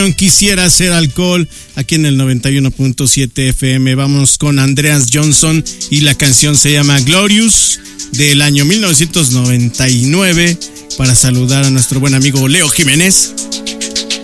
Quisiera Ser Alcohol, aquí en el 91.7 FM. Vamos con Andreas Johnson y la canción se llama Glorious, del año 1999, para saludar a nuestro buen amigo Leo Jiménez.